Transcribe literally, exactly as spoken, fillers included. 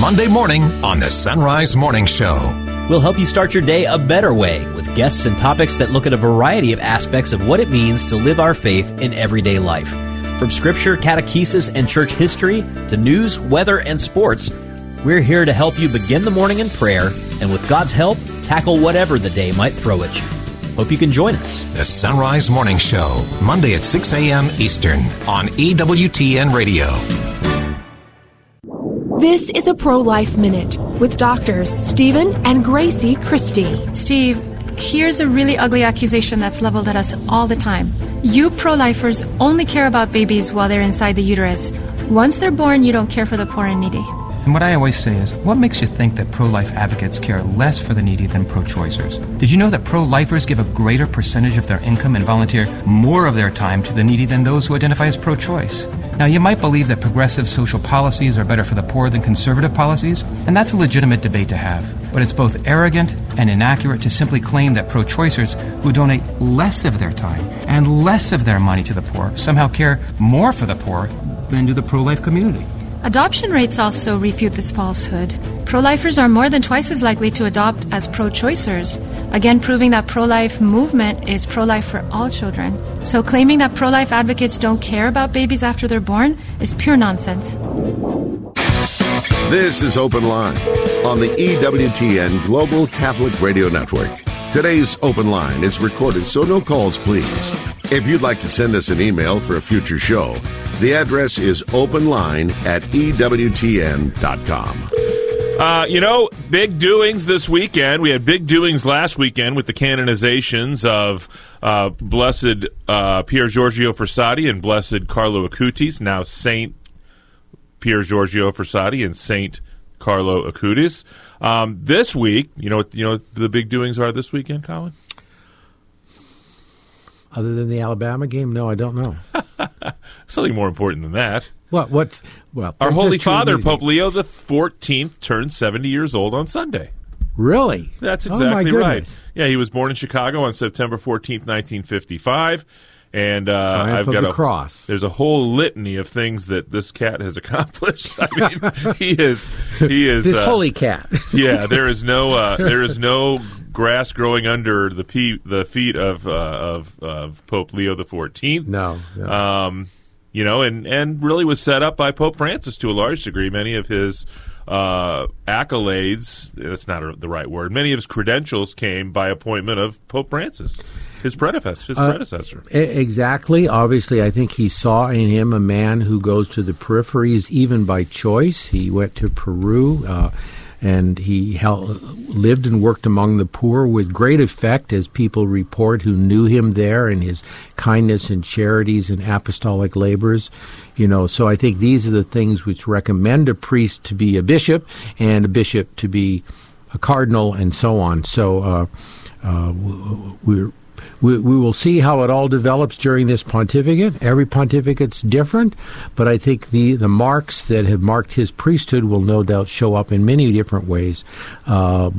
Monday morning on the Sunrise Morning Show. We'll help you start your day a better way with guests and topics that look at a variety of aspects of what it means to live our faith in everyday life. From scripture, catechesis, and church history to news, weather, and sports, we're here to help you begin the morning in prayer and with God's help, tackle whatever the day might throw at you. Hope you can join us. The Sunrise Morning Show, Monday at six a.m. Eastern on E W T N Radio. This is a Pro-Life Minute with doctors Stephen and Gracie Christie. Steve, here's a really ugly accusation that's leveled at us all the time. You pro-lifers only care about babies while they're inside the uterus. Once they're born, you don't care for the poor and needy. And what I always say is, what makes you think that pro-life advocates care less for the needy than pro-choicers? Did you know that pro-lifers give a greater percentage of their income and volunteer more of their time to the needy than those who identify as pro-choice? Now, you might believe that progressive social policies are better for the poor than conservative policies, and that's a legitimate debate to have. But it's both arrogant and inaccurate to simply claim that pro-choicers who donate less of their time and less of their money to the poor somehow care more for the poor than do the pro-life community. Adoption rates also refute this falsehood. Pro-lifers are more than twice as likely to adopt as pro-choicers, again proving that pro-life movement is pro-life for all children. So claiming that pro-life advocates don't care about babies after they're born is pure nonsense. This is Open Line on the E W T N Global Catholic Radio Network. Today's Open Line is recorded, so no calls, please. If you'd like to send us an email for a future show, the address is openline at E W T N dot com. Uh, you know, big doings this weekend. We had big doings last weekend with the canonizations of uh, Blessed uh, Pier Giorgio Frassati and Blessed Carlo Acutis, now Saint Pier Giorgio Frassati and Saint Carlo Acutis. Um, this week, you know what you know what the big doings are this weekend, Colin? Other than the Alabama game? No, I don't know. Something more important than that. What? What's well? Our Holy Father, Pope Leo the Fourteenth, turned seventy years old on Sunday. Really? That's Oh, exactly my right. goodness. Yeah, he was born in Chicago on September fourteenth, nineteen fifty-five. And uh, Triumph I've of got the a cross. There's a whole litany of things that this cat has accomplished. I mean, he is he is This uh, holy cat. yeah, there is no uh, there is no grass growing under the pe- the feet of uh, of, of Pope Leo the Fourteenth. No. no. Um, you know, and, and really was set up by Pope Francis to a large degree. Many of his uh, accolades, that's not a, the right word, many of his credentials came by appointment of Pope Francis, his predecessor. His Uh, predecessor. e- Exactly. Obviously, I think he saw in him a man who goes to the peripheries even by choice. He went to Peru, uh, and he held, lived and worked among the poor with great effect, as people report who knew him there, and his kindness and charities and apostolic labors. You know, so I think these are the things which recommend a priest to be a bishop and a bishop to be a cardinal and so on. So uh, uh, we're We, we will see how it all develops during this pontificate. Every pontificate's different, but I think the, the marks that have marked his priesthood will no doubt show up in many different ways. Uh,